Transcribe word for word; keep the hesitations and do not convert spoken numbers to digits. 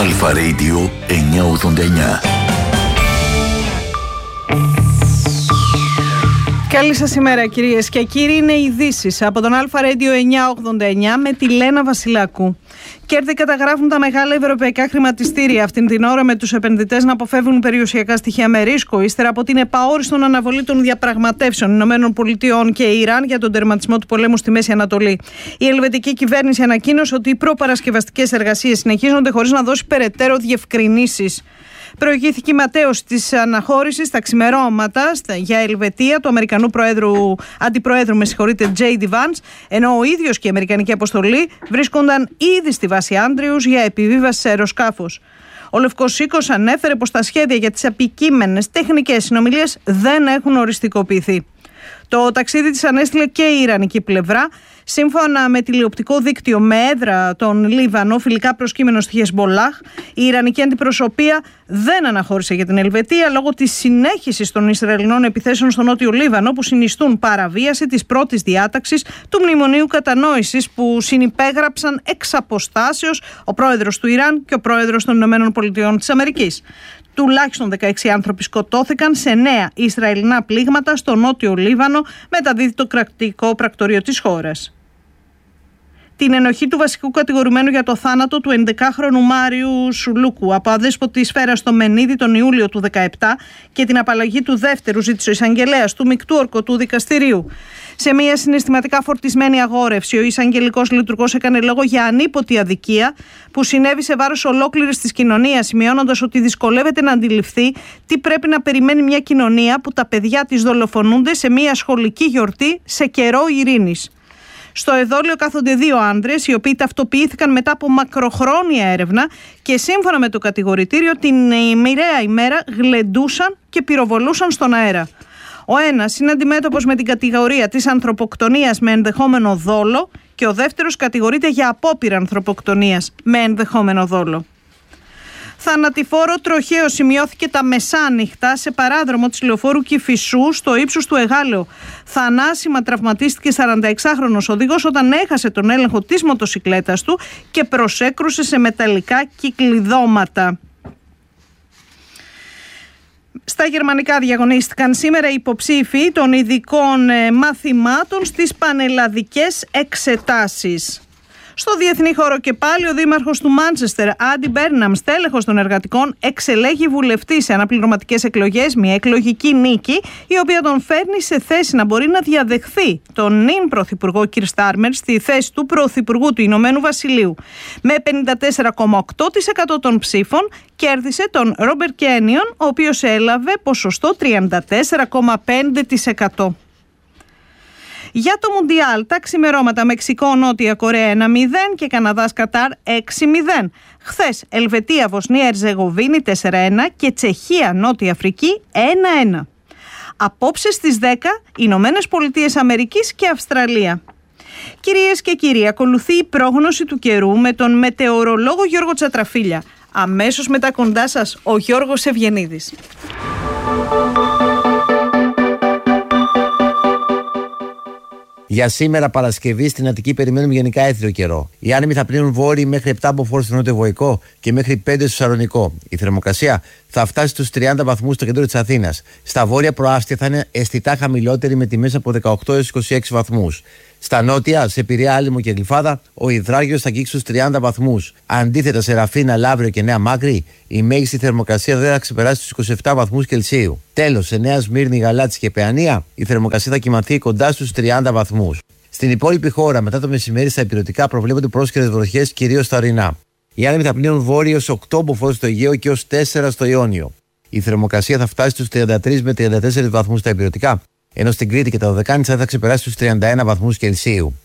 Αλφα Radio εννιακόσια ογδόντα εννιά. Καλή σας ημέρα κυρίες και κύριοι, είναι ειδήσεις από τον Αλφα Radio εννιακόσια ογδόντα εννιά με τη Λένα Βασιλάκου. Κέρδη καταγράφουν τα μεγάλα ευρωπαϊκά χρηματιστήρια αυτήν την ώρα, με τους επενδυτές να αποφεύγουν περιουσιακά στοιχεία με ρίσκο, ύστερα από την επαόριστον αναβολή των διαπραγματεύσεων Ηνωμένων Πολιτειών και Ιράν για τον τερματισμό του πολέμου στη Μέση Ανατολή. Η ελβετική κυβέρνηση ανακοίνωσε ότι οι προπαρασκευαστικές εργασίες συνεχίζονται χωρίς να δώσει περαιτέρω διευκρινήσεις. Προηγήθηκε η ματέωση της αναχώρησης στα ξημερώματα για Ελβετία του Αμερικανού Προέδρου, Αντιπροέδρου με συγχωρείτε, τζέι ντι Vance, ενώ ο ίδιος και η Αμερικανική αποστολή βρίσκονταν ήδη στη βάση Άντριους για επιβίβαση σε αεροσκάφος. Ο Λευκός Οίκος ανέφερε πως τα σχέδια για τις επικείμενες τεχνικές συνομιλίες δεν έχουν οριστικοποιηθεί. Το ταξίδι της ανέστηλε και η Ιρανική πλευρά. Σύμφωνα με τηλεοπτικό δίκτυο με έδρα τον Λίβανο, φιλικά προσκύμενο στη Χεσμολάχ, η Ιρανική αντιπροσωπεία δεν αναχώρησε για την Ελβετία λόγω της συνέχισης των Ισραηλινών επιθέσεων στο Νότιο Λίβανο, που συνιστούν παραβίαση της πρώτης διάταξης του Μνημονίου Κατανόησης που συνυπέγραψαν εξ αποστάσεως ο πρόεδρος του Ιράν και ο πρόεδρος των Ηνωμένων Πολιτειών της Αμερικής. Τουλάχιστον δεκαέξι άνθρωποι σκοτώθηκαν σε νέα Ισραηλινά πλήγματα στο Νότιο Λίβανο, μεταδίδει το κρατικό πρακτορείο της χώρας. Την ενοχή του βασικού κατηγορουμένου για το θάνατο του ενδεκάχρονου Μάριου Σουλούκου από αδέσποτη σφαίρα στο Μενίδη τον Ιούλιο του δύο χιλιάδες δεκαεπτά και την απαλλαγή του δεύτερου ζήτησε ο εισαγγελέας του μεικτού ορκωτού δικαστηρίου. Σε μια συναισθηματικά φορτισμένη αγόρευση, ο εισαγγελικός λειτουργός έκανε λόγο για ανίποτη αδικία που συνέβη σε βάρος ολόκληρης της κοινωνίας, σημειώνοντας ότι δυσκολεύεται να αντιληφθεί τι πρέπει να περιμένει μια κοινωνία που τα παιδιά της δολοφονούνται σε μια σχολική γιορτή σε καιρό ειρήνης. Στο εδόλιο κάθονται δύο άντρες, οι οποίοι ταυτοποιήθηκαν μετά από μακροχρόνια έρευνα και σύμφωνα με το κατηγορητήριο την μοιραία ημέρα γλεντούσαν και πυροβολούσαν στον αέρα. Ο ένας είναι αντιμέτωπος με την κατηγορία της ανθρωποκτονίας με ενδεχόμενο δόλο και ο δεύτερος κατηγορείται για απόπειρα ανθρωποκτονίας με ενδεχόμενο δόλο. Θανατηφόρο τροχαίο σημειώθηκε τα μεσάνυχτα σε παράδρομο της λεωφόρου Κηφισού στο ύψος του Εγάλεου. Θανάσιμα τραυματίστηκε σαρανταεξάχρονος οδηγός όταν έχασε τον έλεγχο της μοτοσικλέτας του και προσέκρουσε σε μεταλλικά κυκλειδώματα. Στα γερμανικά διαγωνίστηκαν σήμερα οι υποψήφοι των ειδικών μαθημάτων στις πανελλαδικές εξετάσεις. Στο διεθνή χώρο και πάλι, ο δήμαρχος του Μάντσεστερ, Άντι Μπέρναμ, στέλεχος των εργατικών, εξελέγει βουλευτή σε αναπληρωματικές εκλογές, μια εκλογική νίκη, η οποία τον φέρνει σε θέση να μπορεί να διαδεχθεί τον νυν πρωθυπουργό Κιρ Στάρμερ στη θέση του πρωθυπουργού του Ηνωμένου Βασιλείου. Με πενήντα τέσσερα κόμμα οκτώ τοις εκατό των ψήφων κέρδισε τον Ρόμπερτ Κένιον, ο οποίος έλαβε ποσοστό τριάντα τέσσερα κόμμα πέντε τοις εκατό. Για το Μουντιάλ, τα ξημερώματα Μεξικό, Νότια Κορέα ένα μηδέν και Καναδάς Κατάρ έξι μηδέν. Χθες Ελβετία, Βοσνία, Ερζεγοβίνη τέσσερα ένα και Τσεχία, Νότια Αφρική ένα ένα. Απόψε στις δέκα, Ηνωμένες Πολιτείες Αμερικής και Αυστραλία. Κυρίες και κύριοι, ακολουθεί η πρόγνωση του καιρού με τον μετεωρολόγο Γιώργο Τσατραφίλια. Αμέσως μετά κοντά σας ο Γιώργος Ευγενίδης. Για σήμερα Παρασκευή στην Αττική περιμένουμε γενικά έθριο καιρό. Οι άνεμοι θα πλύνουν βόρειοι μέχρι επτά μποφόρ στο νότιο-βορικό και μέχρι πέντε στο Σαλονικό. Η θερμοκρασία θα φτάσει στους τριάντα βαθμούς στο κέντρο της Αθήνας. Στα βόρεια προάστια θα είναι αισθητά χαμηλότερη με τιμές από δεκαοκτώ έως είκοσι έξι βαθμούς. Στα νότια, σε Πειραιά, Άλυμο και Γλυφάδα, ο υδράγιος θα αγγίξει στους τριάντα βαθμούς. Αντίθετα, σε Ραφίνα, Λαύριο και Νέα Μάκρη, η μέγιστη θερμοκρασία δεν θα ξεπεράσει τους είκοσι επτά βαθμούς Κελσίου. Τέλος, σε Νέα Σμύρνη, Γαλάτση και Παιανία, η θερμοκρασία θα κυμανθεί κοντά στους τριάντα βαθμούς. Στην υπόλοιπη χώρα, μετά το μεσημέρι, στα υπηρετικά προβλέπονται πρόσχερες βροχές, κυρίως στα ορεινά. Οι άνεμοι θα πλύνουν βόρειο ως οκτώ μποφόρ στο Αιγαίο και ως τέσσερα στο Ιόνιο. Η θερμοκρασία θα φτάσει στους τριάντα τρεις με τριάντα τέσσερις βαθμούς στα υπηρετικά, ενώ στην Κρήτη και τα Δωδεκάνησα θα ξεπεράσει τους τριάντα ένα βαθμούς Κελσίου.